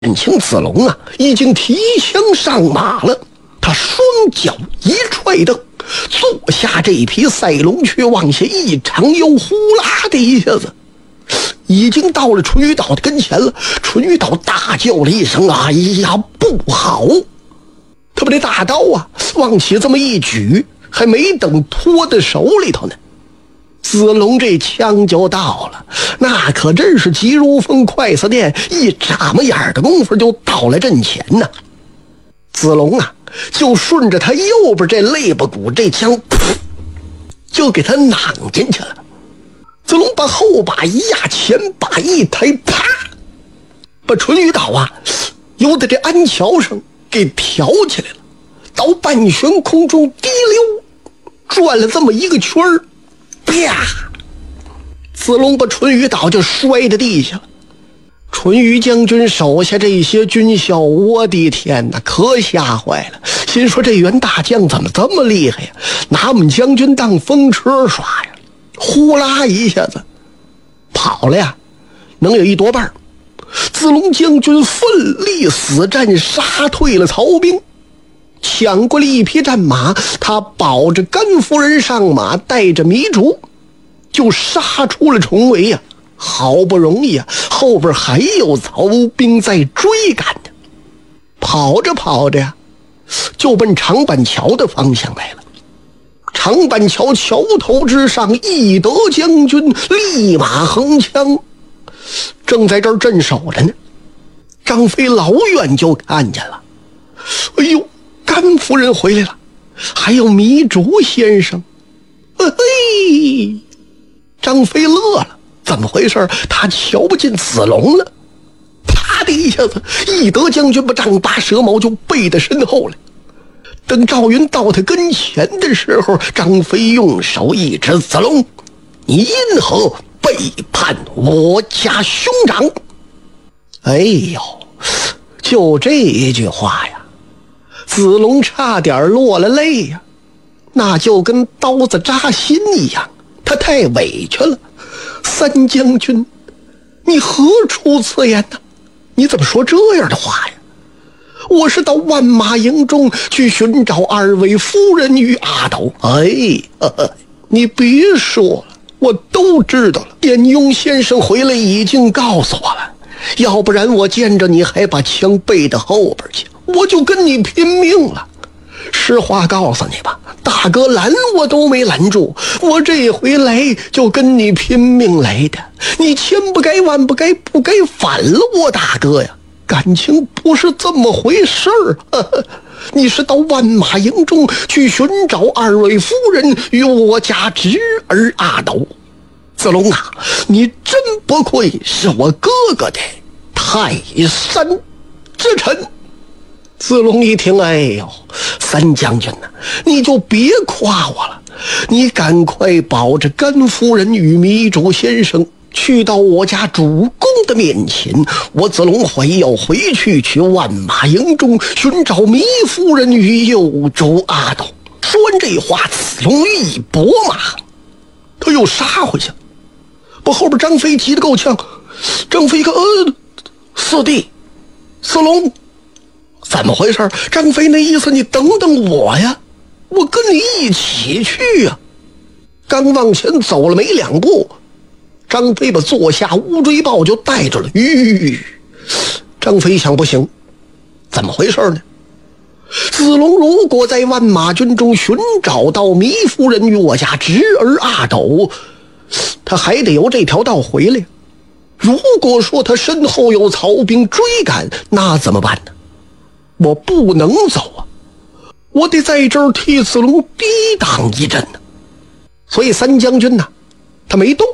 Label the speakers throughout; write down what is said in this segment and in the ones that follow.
Speaker 1: 认清子龙啊，已经提枪上马了。他双脚一踹蹬，坐下这匹赛龙却往下一长腰，呼啦的一下子已经到了淳于导的跟前了。淳于导大叫了一声：“哎呀，不好！”他把这大刀啊往起这么一举，还没等托在手里头呢，子龙这枪就到了，那可真是急如风，快似电，一眨巴眼的功夫就到了阵前呢。子龙啊，就顺着他右边这肋巴骨，这枪就给他攮进去了。子龙把后把一压，前把一抬，啪，把淳于导啊由在这鞍桥上给挑起来了，到半悬空中滴溜转了这么一个圈儿，啪！子龙把淳于导就摔在地下了。淳于将军手下这些军校，我的天哪，可吓坏了，心说这员大将怎么这么厉害呀？拿我们将军当风车耍呀！呼啦一下子跑了呀，能有一多半。子龙将军奋力死战，杀退了曹兵，抢过了一匹战马，他保着甘夫人上马，带着糜竺就杀出了重围呀。好不容易啊，后边还有曹兵在追赶着，跑着跑着呀，就奔长板桥的方向来了。长板桥桥头之上，翼德将军立马横枪，正在这儿镇守着呢。张飞老远就看见了，哎呦，甘夫人回来了，还有糜竺先生。嘿，张飞乐了，怎么回事？他瞧不见子龙了。啪的一下子，翼德将军把丈八蛇矛就背在身后了。等赵云到他跟前的时候，张飞用手一指：“子龙，你因何背叛我家兄长？”哎呦，就这一句话呀，子龙差点落了泪呀，那就跟刀子扎心一样，他太委屈了。三将军，你何出此言呢？你怎么说这样的话呀？我是到万马营中去寻找二位夫人与阿斗。你别说了，我都知道了。卞雍先生回来已经告诉我了，要不然我见着你还把枪背到后边去，我就跟你拼命了。实话告诉你吧，大哥拦我都没拦住，我这回来就跟你拼命来的。你千不该万不该，不该反了我大哥呀！感情不是这么回事儿。你是到万马营中去寻找二位夫人与我家侄儿阿斗。子龙啊，你真不愧是我哥哥的泰山之臣。子龙一听，哎呦，三将军呢，你就别夸我了，你赶快保着甘夫人与糜竺先生去到我家主公的面前，我子龙怀要回去万马营中寻找糜夫人与幼主阿斗。说完这话，子龙一拨马，他又杀回去了。把后边张飞急得够呛。张飞看，四弟，子龙怎么回事？张飞那意思，你等等我呀，我跟你一起去呀。刚往前走了没两步，张飞把坐下乌骓豹就带着了。张飞想，不行，怎么回事呢？子龙如果在万马军中寻找到糜夫人与我家侄儿阿斗，他还得由这条道回来。如果说他身后有曹兵追赶，那怎么办呢？我不能走啊，我得在这儿替子龙抵挡一阵呢。所以三将军呢，他没动。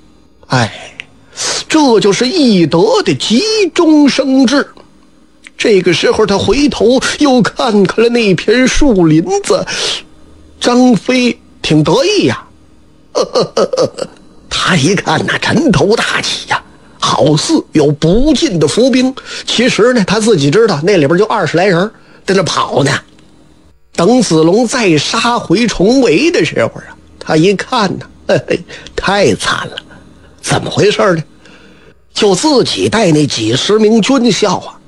Speaker 1: 这就是翼德的急中生智。这个时候他回头又看看了那片树林子，张飞挺得意呀。他一看那尘头大起呀，好似有不尽的伏兵。其实呢，他自己知道那里边就20来人在那跑呢。等子龙再杀回重围的时候啊，他一看呢，太惨了。怎么回事呢？就自己带那几十名军校啊，